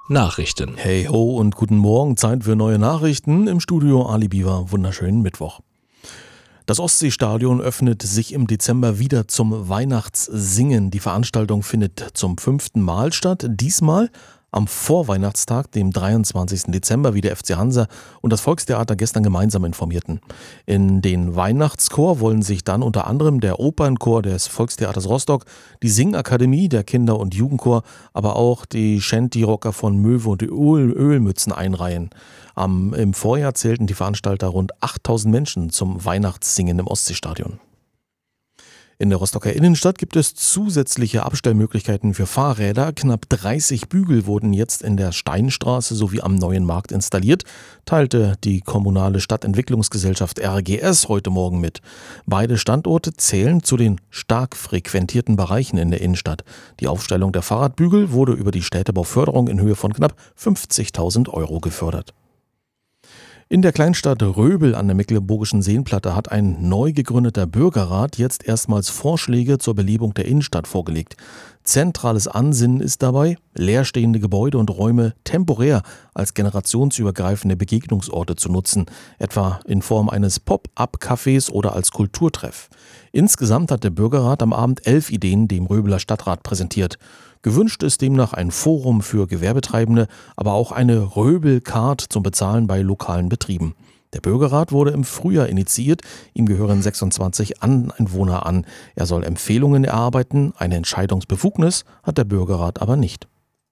Nachrichten. Hey ho und guten Morgen, Zeit für neue Nachrichten im Studio Ali Biwa. Wunderschönen Mittwoch. Das Ostseestadion öffnet sich im Dezember wieder zum Weihnachtssingen. Die Veranstaltung findet zum 5. Mal statt, diesmal am Vorweihnachtstag, dem 23. Dezember, wie der FC Hansa und das Volkstheater gestern gemeinsam informierten. In den Weihnachtschor wollen sich dann unter anderem der Opernchor des Volkstheaters Rostock, die Singakademie, der Kinder- und Jugendchor, aber auch die Shanty-Rocker von Möwe und die Ölmützen einreihen. Im Vorjahr zählten die Veranstalter rund 8000 Menschen zum Weihnachtssingen im Ostseestadion. In der Rostocker Innenstadt gibt es zusätzliche Abstellmöglichkeiten für Fahrräder. Knapp 30 Bügel wurden jetzt in der Steinstraße sowie am Neuen Markt installiert, teilte die kommunale Stadtentwicklungsgesellschaft RGS heute Morgen mit. Beide Standorte zählen zu den stark frequentierten Bereichen in der Innenstadt. Die Aufstellung der Fahrradbügel wurde über die Städtebauförderung in Höhe von knapp 50.000 € gefördert. In der Kleinstadt Röbel an der Mecklenburgischen Seenplatte hat ein neu gegründeter Bürgerrat jetzt erstmals Vorschläge zur Belebung der Innenstadt vorgelegt. Zentrales Ansinnen ist dabei, leerstehende Gebäude und Räume temporär als generationsübergreifende Begegnungsorte zu nutzen, etwa in Form eines Pop-up-Cafés oder als Kulturtreff. Insgesamt hat der Bürgerrat am Abend 11 Ideen dem Röbeler Stadtrat präsentiert. Gewünscht ist demnach ein Forum für Gewerbetreibende, aber auch eine Röbel-Card zum Bezahlen bei lokalen Betrieben. Der Bürgerrat wurde im Frühjahr initiiert, ihm gehören 26 Einwohner an. Er soll Empfehlungen erarbeiten, eine Entscheidungsbefugnis hat der Bürgerrat aber nicht.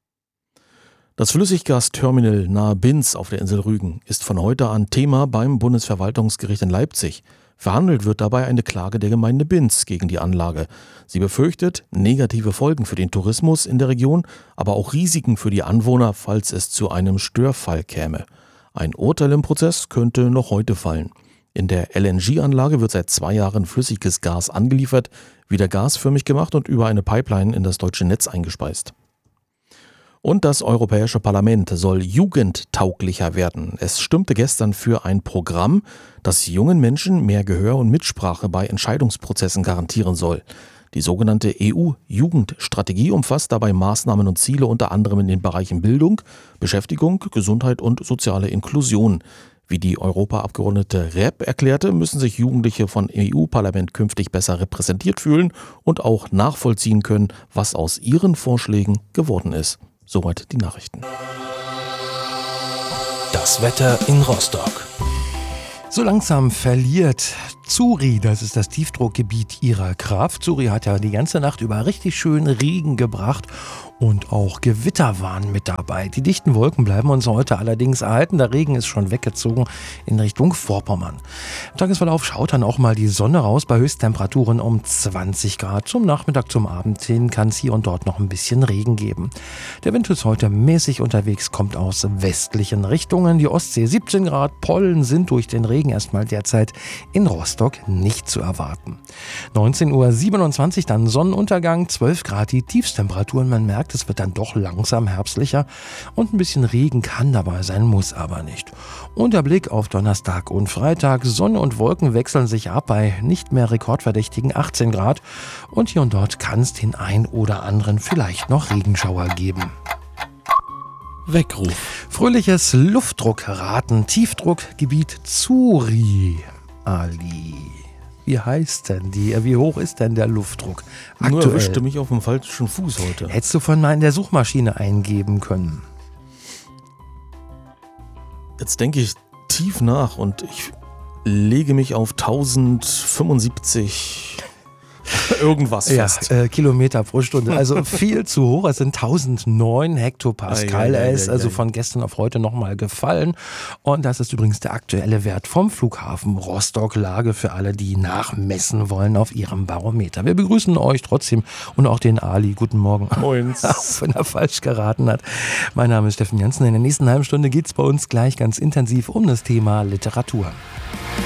Das Flüssiggasterminal nahe Binz auf der Insel Rügen ist von heute an Thema beim Bundesverwaltungsgericht in Leipzig. Verhandelt wird dabei eine Klage der Gemeinde Binz gegen die Anlage. Sie befürchtet negative Folgen für den Tourismus in der Region, aber auch Risiken für die Anwohner, falls es zu einem Störfall käme. Ein Urteil im Prozess könnte noch heute fallen. In der LNG-Anlage wird seit 2 Jahren flüssiges Gas angeliefert, wieder gasförmig gemacht und über eine Pipeline in das deutsche Netz eingespeist. Und das Europäische Parlament soll jugendtauglicher werden. Es stimmte gestern für ein Programm, das jungen Menschen mehr Gehör und Mitsprache bei Entscheidungsprozessen garantieren soll. Die sogenannte EU-Jugendstrategie umfasst dabei Maßnahmen und Ziele unter anderem in den Bereichen Bildung, Beschäftigung, Gesundheit und soziale Inklusion. Wie die Europaabgeordnete Repp erklärte, müssen sich Jugendliche vom EU-Parlament künftig besser repräsentiert fühlen und auch nachvollziehen können, was aus ihren Vorschlägen geworden ist. Soweit die Nachrichten. Das Wetter in Rostock. So langsam verliert Zuri, das ist das Tiefdruckgebiet, ihrer Kraft. Zuri hat ja die ganze Nacht über richtig schön Regen gebracht und auch Gewitter waren mit dabei. Die dichten Wolken bleiben uns heute allerdings erhalten. Der Regen ist schon weggezogen in Richtung Vorpommern. Im Tagesverlauf schaut dann auch mal die Sonne raus bei Höchsttemperaturen um 20 Grad. Zum Nachmittag, zum Abend hin kann es hier und dort noch ein bisschen Regen geben. Der Wind ist heute mäßig unterwegs, kommt aus westlichen Richtungen. Die Ostsee 17 Grad, Pollen sind durch den Regen erstmal derzeit in Rostock nicht zu erwarten. 19:27 Uhr dann Sonnenuntergang, 12 Grad die Tiefstemperaturen. Man merkt, es wird dann doch langsam herbstlicher und ein bisschen Regen kann dabei sein, muss aber nicht. Und der Blick auf Donnerstag und Freitag. Sonne und Wolken wechseln sich ab bei nicht mehr rekordverdächtigen 18 Grad und hier und dort kann es den ein oder anderen vielleicht noch Regenschauer geben. Weckruf. Fröhliches Luftdruckraten, Tiefdruckgebiet Zuri. Ali, wie heißt denn wie hoch ist denn der Luftdruck aktuell? Nur erwischte mich auf dem falschen Fuß heute. Hättest du von mal in der Suchmaschine eingeben können. Jetzt denke ich tief nach und ich lege mich auf 1075 irgendwas fest. Kilometer pro Stunde. Also viel zu hoch. Es sind 1009 Hektopascal. Er ist also von gestern auf heute nochmal gefallen. Und das ist übrigens der aktuelle Wert vom Flughafen Rostock. Lage für alle, die nachmessen wollen auf ihrem Barometer. Wir begrüßen euch trotzdem und auch den Ali. Guten Morgen. Moin. Auch wenn er falsch geraten hat. Mein Name ist Steffen Jansen. In der nächsten halben Stunde geht es bei uns gleich ganz intensiv um das Thema Literatur.